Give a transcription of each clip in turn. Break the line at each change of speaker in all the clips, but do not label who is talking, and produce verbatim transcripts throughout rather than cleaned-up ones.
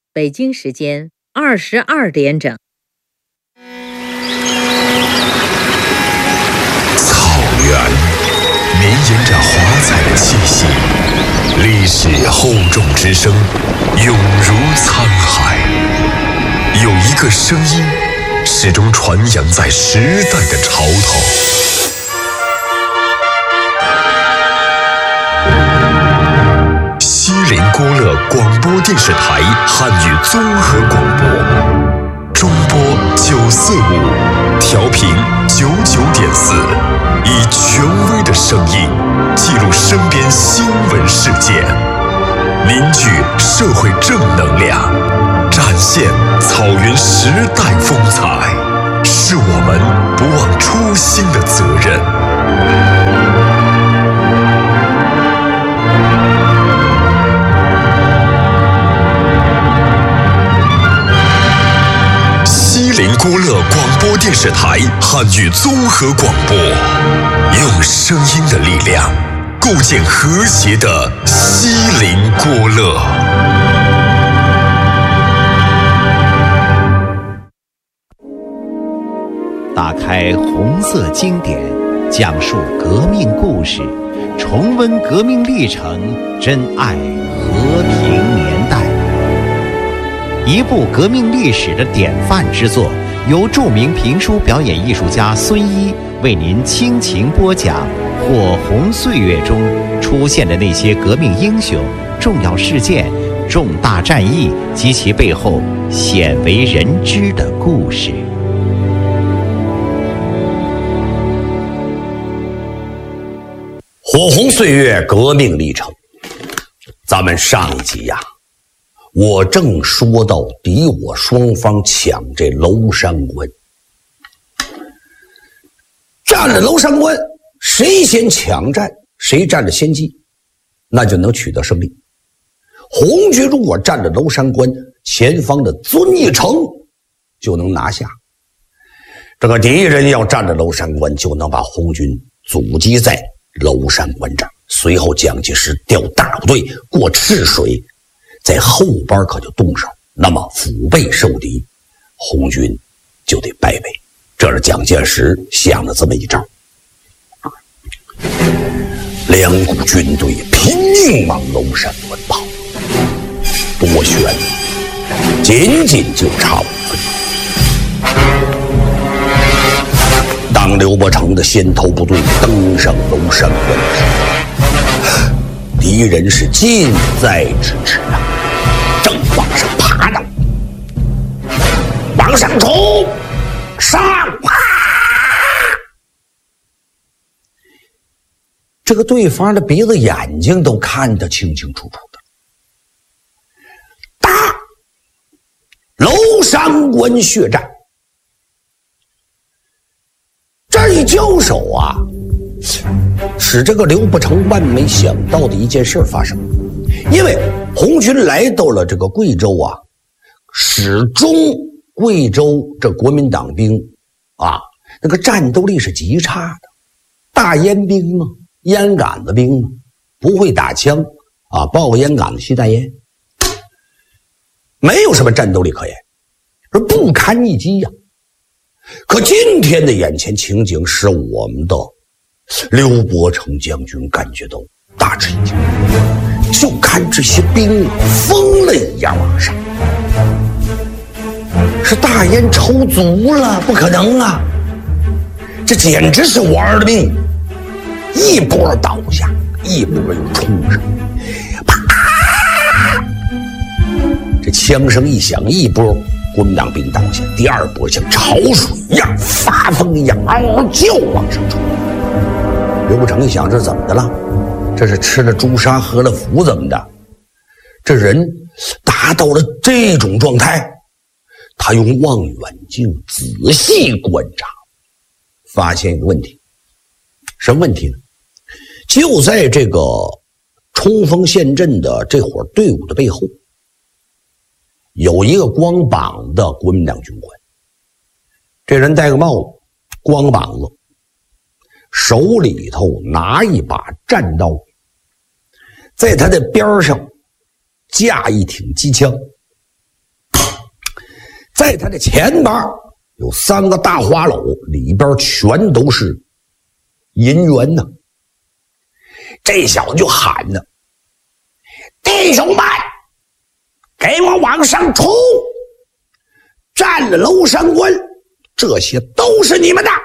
北京时间二十二点整。
草原绵延着华彩的气息，历史厚重之声永如沧海。有一个声音始终传扬在时代的潮头。锡林郭勒广播电视台汉语综合广播，中波九四五，调频九九点四，以权威的声音记录身边新闻事件，凝聚社会正能量，展现草原时代风采，是我们不忘初心的责任。锡林郭勒广播电视台汉语综合广播，用声音的力量构建和谐的锡林郭勒。
打开红色经典，讲述革命故事，重温革命历程，珍爱和平年代。一部革命历史的典范之作，由著名评书表演艺术家孙一为您倾情播讲火红岁月中出现的那些革命英雄、重要事件、重大战役及其背后鲜为人知的故事。
火红岁月革命历程，咱们上一集呀、啊，我正说到敌我双方抢这娄山关，占了娄山关，谁先抢占，谁占了先机，那就能取得胜利。红军如果占了娄山关，前方的遵义城就能拿下。这个敌人要占了娄山关，就能把红军阻击在娄山关这儿。随后蒋介石调大部队过赤水，在后边可就动手，那么腹背受敌，红军就得败北。这是蒋介石想了这么一招。两股军队拼命往娄山关跑，多悬，仅仅就差五分钟。当刘伯承的先头部队登上娄山关时，敌人是近在咫尺啊，正往上爬呢，往上冲，上！啪！这个对方的鼻子眼睛都看得清清楚楚的。打！娄山关血战。这一交手啊，使这个刘伯承万没想到的一件事发生。因为红军来到了这个贵州啊，始终贵州这国民党兵啊，那个战斗力是极差的，大烟兵嘛，烟杆子兵嘛，不会打枪啊，抱个烟杆子吸大烟，没有什么战斗力可言，而不堪一击呀、啊。可今天的眼前情景使我们的刘伯承将军感觉到大吃一惊，就看这些兵疯了一样往上，是大烟抽足了？不可能啊，这简直是玩了命，一波倒下，一波又冲上，啪！这枪声一响，一波国民党兵倒下，第二波像潮水一样发疯一样嗷嗷叫往上冲。刘伯承一想，这怎么的了？这是吃了朱砂喝了符怎么的？这人达到了这种状态。他用望远镜仔细观察，发现一个问题。什么问题呢？就在这个冲锋陷阵的这伙队伍的背后，有一个光膀的国民党军官，这人戴个帽子，光膀子，手里头拿一把战刀，在他的边上架一挺机枪， 在他的前边有三个大花篓，里边全都是银元呢。这小子就喊呢：“弟兄们，给我往上冲！占了娄山关，这些都是你们的。”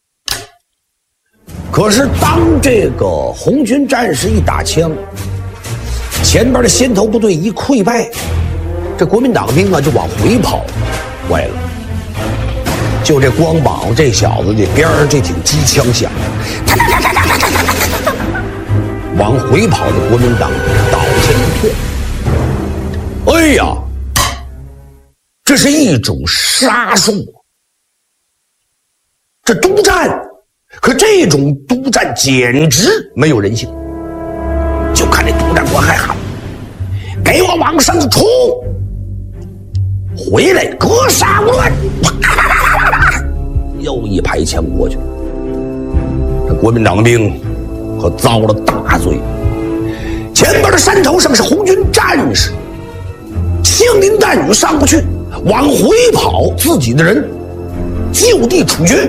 可是当这个红军战士一打枪，前边的先头部队一溃败，这国民党兵啊就往回跑。坏了，就这光膀这小子的边儿这挺机枪响，往回跑的国民党倒下一片。哎呀，这是一种杀术，这督战，可这种督战简直没有人性。就看这督战官还喊：“给我往上冲！回来格杀无论！”又一排枪过去，这国民党兵可遭了大罪。前边的山头上是红军战士，枪林弹雨上不去，往回跑，自己的人就地处决。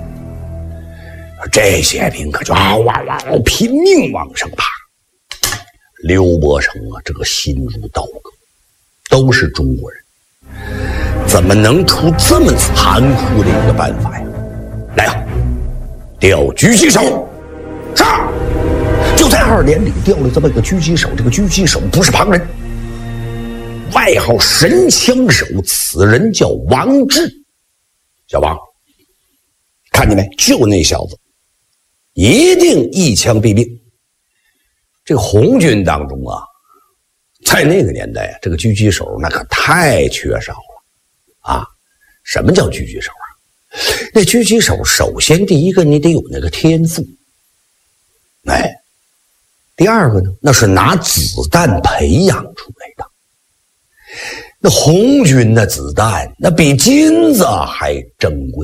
这些兵可就嗷嗷嗷拼命往上爬。刘伯承啊，这个心如刀割，都是中国人，怎么能出这么残酷的一个办法呀？来啊，调狙击手，上！就在二连里调了这么一个狙击手，这个狙击手不是旁人，外号神枪手，此人叫王志。小王，看见没？就那小子，一定一枪毙命。这个红军当中啊，在那个年代啊，这个狙击手那可太缺少了啊！什么叫狙击手啊？那狙击手首先第一个你得有那个天赋，哎，第二个呢，那是拿子弹培养出来的。那红军的子弹那比金子还珍贵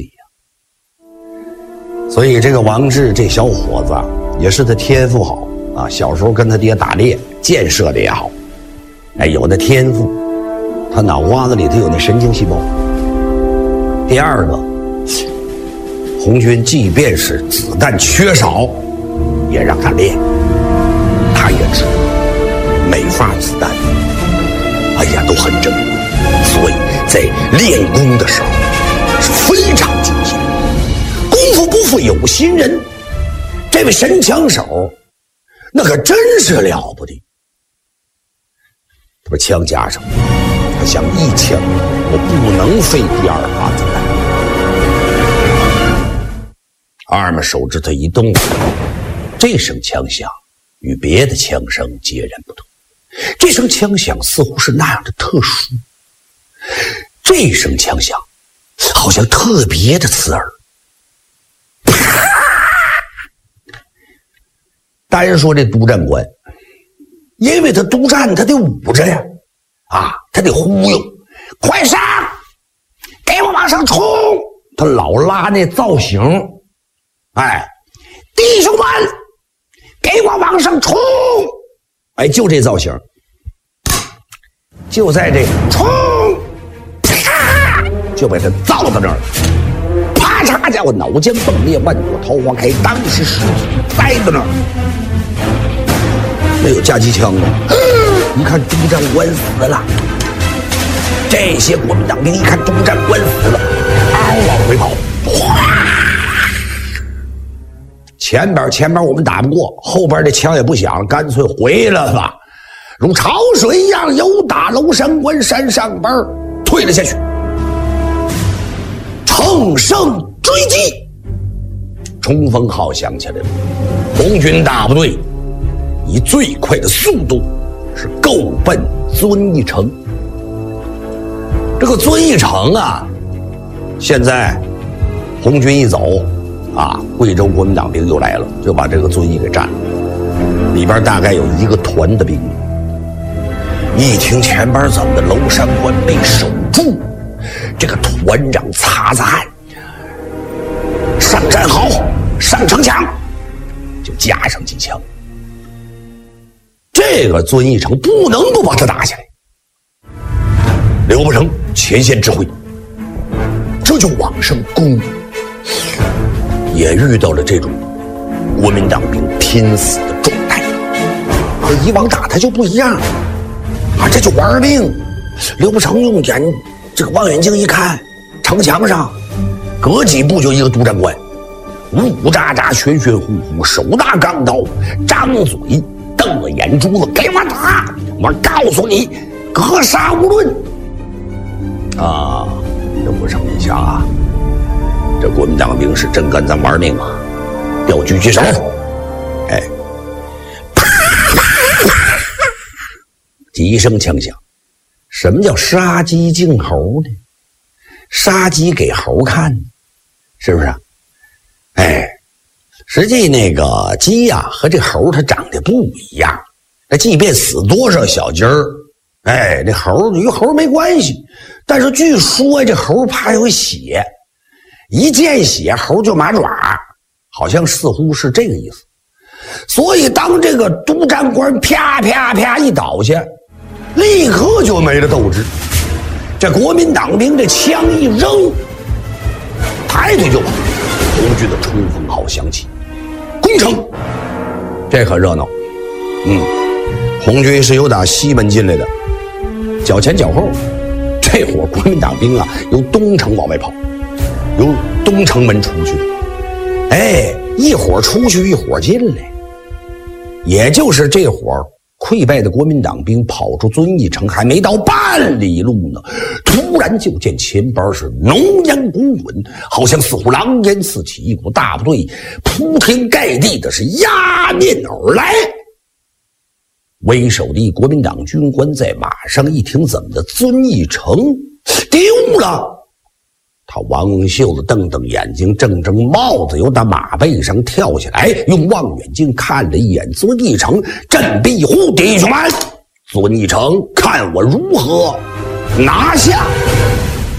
呀、啊！所以这个王志这小伙子也是他天赋好啊，小时候跟他爹打猎，箭射的也好，哎，有那天赋，他脑瓜子里头有那神经细胞。第二个，红军即便是子弹缺少，也让他练，他也知道每发子弹，哎呀，都很珍贵，所以在练功的时候是非常精心。功夫不负有心人，这位神枪手那可真是了不得。他把枪夹上，他想一枪我不能费第二发子弹。二嘛手指头一动，这声枪响与别的枪声截然不同。这声枪响似乎是那样的特殊，这声枪响好像特别的刺耳。单说这督战官，因为他督战他得捂着呀，啊，他得忽悠，快上，给我往上冲！他老拉那造型，哎，弟兄们，给我往上冲！哎，就这造型，就在这冲，啪，就把他造到那儿，啪嚓家伙脑浆迸裂，万朵桃花开，当时尸体栽在那儿。没有架机枪啊！一看督战官死了，这些国民党兵一看督战官死了，嗷往回跑，哗！前边前边我们打不过，后边这枪也不响，干脆回来吧，如潮水一样由打娄山关山上边退了下去，乘胜追击。冲锋号响起来了，红军大部队以最快的速度是够奔遵义城。这个遵义城啊，现在红军一走啊，贵州国民党兵又来了，就把这个遵义给占了，里边大概有一个团的兵。一听前边怎么的娄山关被守住，这个团长擦擦汗，上战壕，上城墙，就加上几枪。这个遵义城不能不把它打下来。刘伯承前线指挥， 刻就往上攻，也遇到了这种国民党兵拼死的状态。和以往打他就不一样啊，这就玩命。刘伯承用眼这个望远镜一看，城墙上隔几步就一个督战官，呜呜喳喳，玄玄乎乎，手拿钢刀，张嘴瞪了眼珠子，给我打！我告诉你，格杀无论。啊，刘伯承一想啊，这国民党兵是真跟咱玩命啊！要举起手，哎，啪啪啪，几声枪响。什么叫杀鸡儆猴呢？杀鸡给猴看，是不是啊？哎，实际那个鸡呀、啊、和这猴它长得不一样。那即便死多少小鸡儿，哎，这猴与猴没关系。但是据说这猴怕有血，一见血猴就麻爪，好像似乎是这个意思。所以当这个督战官啪啪啪一倒下，立刻就没了斗志。这国民党兵这枪一扔，抬腿就跑。红军的冲锋号响起，攻城，这可热闹。嗯，红军是由打西门进来的，脚前脚后。这伙国民党兵啊，由东城往外跑，由东城门出去的。哎，一伙出去，一伙进来。也就是这伙溃败的国民党兵跑出遵义城，还没到半里路呢，突然就见前边是浓烟滚滚，好像似乎狼烟四起，一股大部队铺天盖地的是压面而来。为首的国民党军官在马上一听，怎么的，遵义城丢了？他王袖子瞪瞪眼睛，正正帽子由他马背上跳下来，用望远镜看了一眼遵义城，振臂一呼：弟兄们，遵义城看我如何拿下！